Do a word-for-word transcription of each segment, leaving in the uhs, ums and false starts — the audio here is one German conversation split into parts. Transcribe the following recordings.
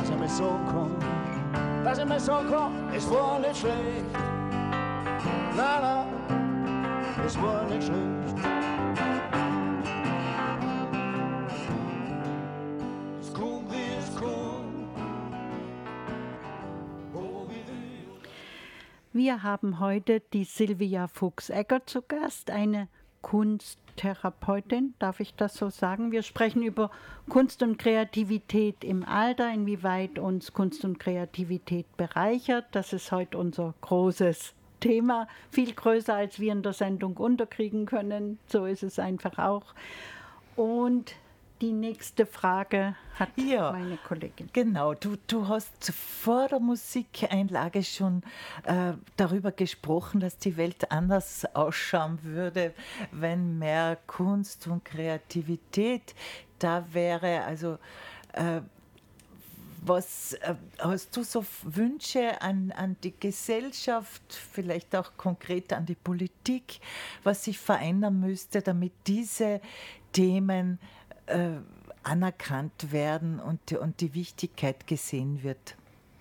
Lass mich so kommen, lass mich so kommen, ist wohl nicht schlecht. Na, na, ist wohl nicht schlecht. Ist cool, wie ist cool. Oh, wie will. Wir haben heute die Sylvia Fuchs-Egger zu Gast, eine Kunsttherapeutin, darf ich das so sagen? Wir sprechen über Kunst und Kreativität im Alter, inwieweit uns Kunst und Kreativität bereichert. Das ist heute unser großes Thema, viel größer, als wir in der Sendung unterkriegen können. So ist es einfach auch. Und die nächste Frage hat ja, meine Kollegin. Genau, du, du hast vor der Musikeinlage schon äh, darüber gesprochen, dass die Welt anders ausschauen würde, wenn mehr Kunst und Kreativität da wäre. Also äh, was äh, hast du so Wünsche an, an die Gesellschaft, vielleicht auch konkret an die Politik, was sich verändern müsste, damit diese Themen Äh, anerkannt werden und die, und die Wichtigkeit gesehen wird?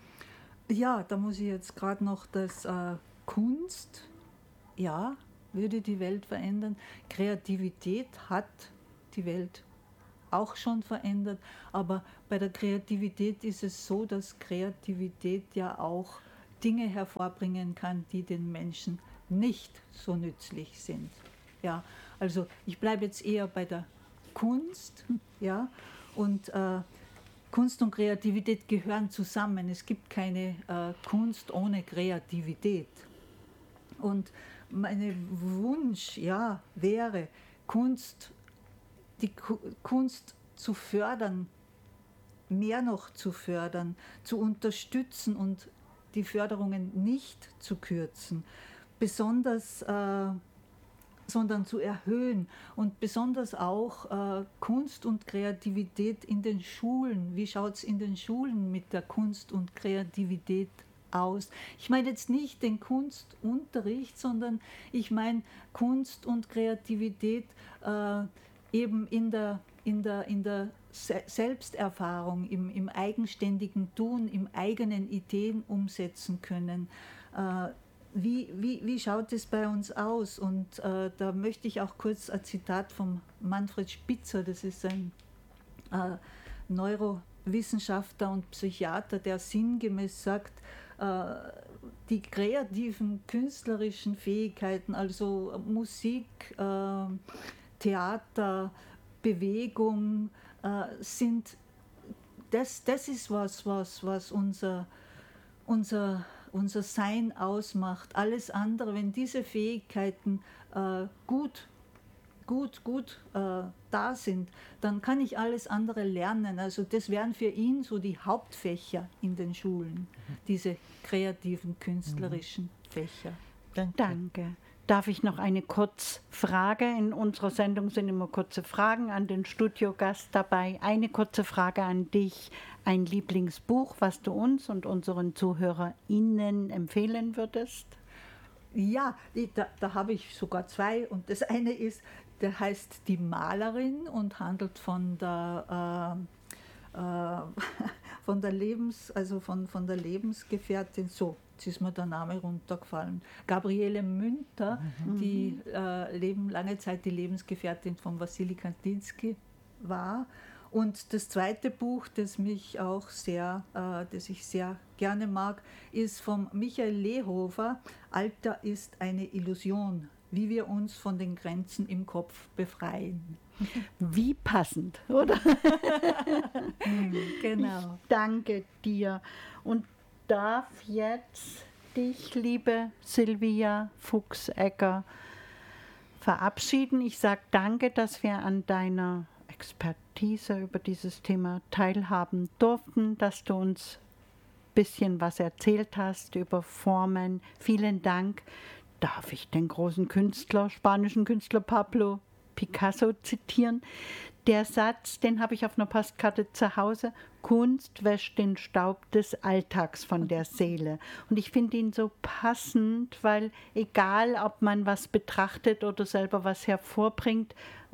Ja, da muss ich jetzt gerade noch das äh, Kunst, ja, würde die Welt verändern. Kreativität hat die Welt auch schon verändert, aber bei der Kreativität ist es so, dass Kreativität ja auch Dinge hervorbringen kann, die den Menschen nicht so nützlich sind. Ja, also ich bleibe jetzt eher bei der Kunst, ja, und äh, Kunst und Kreativität gehören zusammen. Es gibt keine äh, Kunst ohne Kreativität. Und mein Wunsch, ja, wäre, Kunst, die Ku- Kunst zu fördern, mehr noch zu fördern, zu unterstützen und die Förderungen nicht zu kürzen, besonders äh, sondern zu erhöhen und besonders auch äh, Kunst und Kreativität in den Schulen. Wie schaut es in den Schulen mit der Kunst und Kreativität aus? Ich meine jetzt nicht den Kunstunterricht, sondern ich meine Kunst und Kreativität äh, eben in der, in der, in der Se- Selbsterfahrung, im, im eigenständigen Tun, im eigenen Ideen umsetzen können. Äh, Wie, wie, wie schaut es bei uns aus? Und äh, da möchte ich auch kurz ein Zitat von Manfred Spitzer, das ist ein äh, Neurowissenschaftler und Psychiater, der sinngemäß sagt, äh, die kreativen künstlerischen Fähigkeiten, also Musik, äh, Theater, Bewegung, äh, sind, das, das ist was, was, was unser, unser unser Sein ausmacht. Alles andere, wenn diese Fähigkeiten äh, gut, gut, gut äh, da sind, dann kann ich alles andere lernen. Also das wären für ihn so die Hauptfächer in den Schulen, diese kreativen, künstlerischen Fächer. Danke. Danke. Darf ich noch eine Kurzfrage? In unserer Sendung sind immer kurze Fragen an den Studiogast dabei. Eine kurze Frage an dich. Ein Lieblingsbuch, was du uns und unseren ZuhörerInnen empfehlen würdest? Ja, da, da habe ich sogar zwei. Und das eine ist, der heißt Die Malerin und handelt von der, äh, äh, von der Lebens, also von, von der Lebensgefährtin, so, jetzt ist mir der Name runtergefallen, Gabriele Münter, mhm. die äh, leben, lange Zeit die Lebensgefährtin von Wassily Kandinsky war. Und das zweite Buch, das mich auch sehr, äh, das ich sehr gerne mag, ist von Michael Lehofer, Alter ist eine Illusion, wie wir uns von den Grenzen im Kopf befreien. Wie passend, oder? Genau. Ich danke dir und darf jetzt dich, liebe Sylvia Fuchs-Egger, verabschieden. Ich sage danke, dass wir an deiner Expertise über dieses Thema teilhaben durften, dass du uns ein bisschen was erzählt hast über Formen. Vielen Dank. Darf ich den großen Künstler, spanischen Künstler Pablo Picasso zitieren? Der Satz, den habe ich auf einer Postkarte zu Hause: Kunst wäscht den Staub des Alltags von der Seele. Und ich finde ihn so passend, weil egal, ob man was betrachtet oder selber was hervorbringt,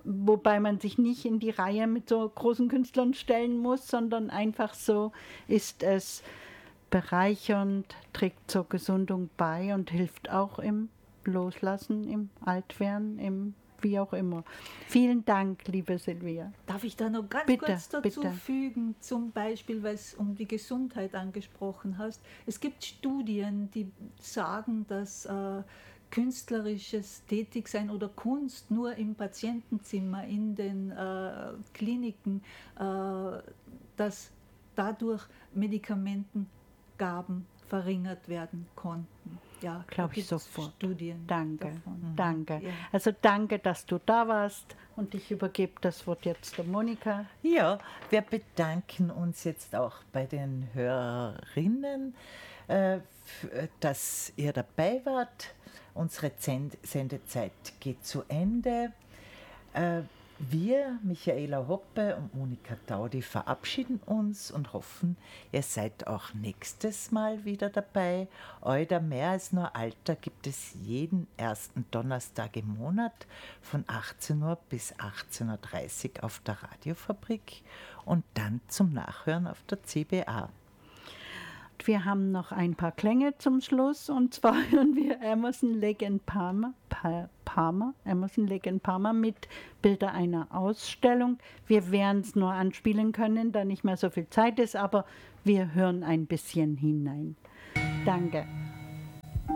wobei man sich nicht in die Reihe mit so großen Künstlern stellen muss, sondern einfach so ist es bereichernd, trägt zur Gesundung bei und hilft auch im Loslassen, im Altwerden, im wie auch immer. Vielen Dank, liebe Silvia. Darf ich da noch ganz Bitte, kurz dazu bitte. fügen, zum Beispiel, weil es um die Gesundheit angesprochen hast. Es gibt Studien, die sagen, dass äh, künstlerisches Tätigsein oder Kunst nur im Patientenzimmer, in den äh, Kliniken, äh, dass dadurch Medikamentengaben verringert werden konnten. Ja, Glaube da ich gibt's sofort. Studien Danke, davon. danke. Ja. Also danke, dass du da warst und ich übergebe das Wort jetzt der Monika. Ja, wir bedanken uns jetzt auch bei den Hörerinnen, äh, f- dass ihr dabei wart. Unsere Zend- Sendezeit geht zu Ende. Äh, Wir, Michaela Hoppe und Monika Taudi, verabschieden uns und hoffen, ihr seid auch nächstes Mal wieder dabei. Euer Mehr als nur Alter gibt es jeden ersten Donnerstag im Monat von achtzehn Uhr bis achtzehn Uhr dreißig auf der Radiofabrik und dann zum Nachhören auf der C B A. Wir haben noch ein paar Klänge zum Schluss und zwar hören wir Emerson, Lake and Palmer, Pa- Palmer, Emerson, Lake and Palmer mit Bilder einer Ausstellung. Wir werden es nur anspielen können, da nicht mehr so viel Zeit ist, aber wir hören ein bisschen hinein. Danke.